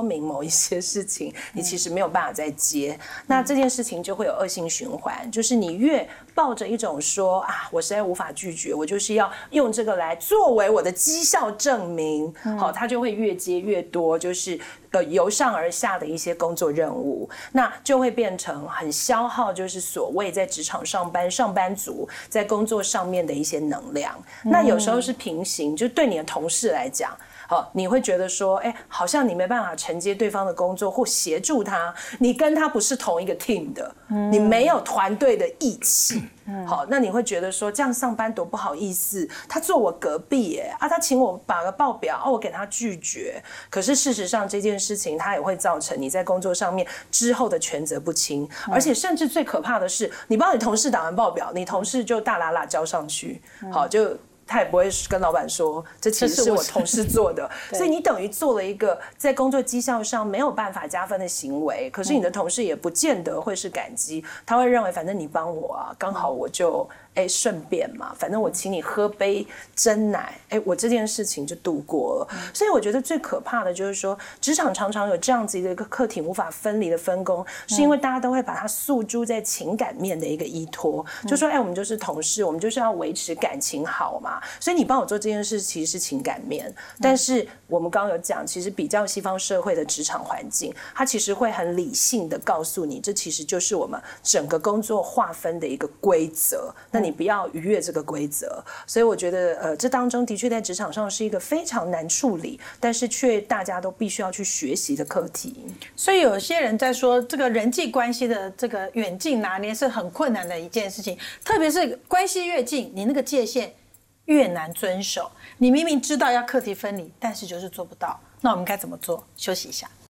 明某一些事情，你其实没有办法再接，那这件事情就会有恶性循环，就是你越抱着一种说啊，我实在无法拒绝，我就是要用这个来作为我的绩效证明，好，他就会越接越多，就是由上而下的一些工作任务，那就会变成很消耗，就是所谓在职场上班族在工作上面的一些能量。那有时候是平行，就对你的同事来讲。你会觉得说，好像你没办法承接对方的工作或协助他，你跟他不是同一个 team 的，你没有团队的义气。好，那你会觉得说，这样上班多不好意思，他坐我隔壁耶，他请我把个报表，我给他拒绝。可是事实上这件事情，它也会造成你在工作上面之后的权责不清，而且甚至最可怕的是，你帮你同事打完报表，你同事就大喇喇交上去，好就。他也不会跟老板说，这其实是我同事做的，所以你等于做了一个在工作绩效上没有办法加分的行为。可是你的同事也不见得会是感激，他会认为反正你帮我啊，刚好我就顺便嘛，反正我请你喝杯珍奶，我这件事情就度过了。所以我觉得最可怕的就是说，职场常常有这样子一个课题无法分离的分工，是因为大家都会把它诉诸在情感面的一个依托，就说我们就是同事，我们就是要维持感情好嘛。所以你帮我做这件事其实是情感面，但是我们刚刚有讲，其实比较西方社会的职场环境，它其实会很理性的告诉你，这其实就是我们整个工作划分的一个规则，那你不要逾越这个规则。所以我觉得这当中的确在职场上是一个非常难处理，但是却大家都必须要去学习的课题。 所以有些人在说，这个人际关系的这个远近拿捏是很困难的一件事情，特别是关系越近，你那个界限越难遵守。你明明知道要课题分离，但是就是做不到。那我们该怎么做？休息一下。